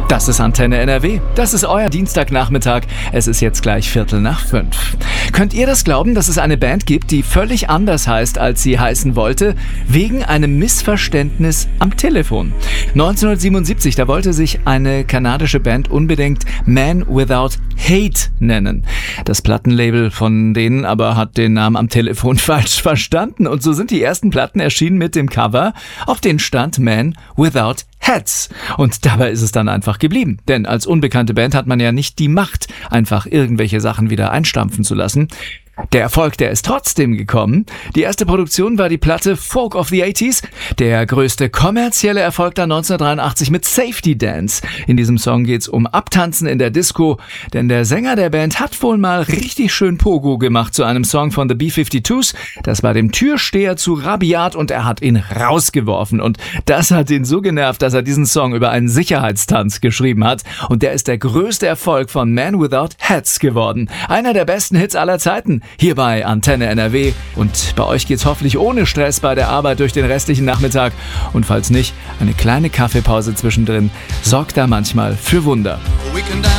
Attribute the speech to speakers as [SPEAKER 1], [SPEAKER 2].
[SPEAKER 1] Das ist Antenne NRW. Das ist euer Dienstagnachmittag. Es ist jetzt gleich 4:45. Könnt ihr das glauben, dass es eine Band gibt, die völlig anders heißt, als sie heißen wollte, wegen einem Missverständnis am Telefon? 1977, da wollte sich eine kanadische Band unbedingt Man Without Hate nennen. Das Plattenlabel von denen aber hat den Namen am Telefon falsch verstanden. Und so sind die ersten Platten erschienen mit dem Cover, auf den stand Man Without Hats. Und dabei ist es dann einfach geblieben. Denn als unbekannte Band hat man ja nicht die Macht, einfach irgendwelche Sachen wieder einstampfen zu lassen. Der Erfolg, der ist trotzdem gekommen. Die erste Produktion war die Platte Folk of the 80s. Der größte kommerzielle Erfolg dann 1983 mit Safety Dance. In diesem Song geht's um Abtanzen in der Disco, denn der Sänger der Band hat wohl mal richtig schön Pogo gemacht zu einem Song von The B-52s. Das war dem Türsteher zu rabiat und er hat ihn rausgeworfen. Und das hat ihn so genervt, dass er diesen Song über einen Sicherheitstanz geschrieben hat. Und der ist der größte Erfolg von Man Without Hats geworden. Einer der besten Hits aller Zeiten. Hier bei Antenne NRW. Und bei euch geht's hoffentlich ohne Stress bei der Arbeit durch den restlichen Nachmittag. Und falls nicht, eine kleine Kaffeepause zwischendrin sorgt da manchmal für Wunder.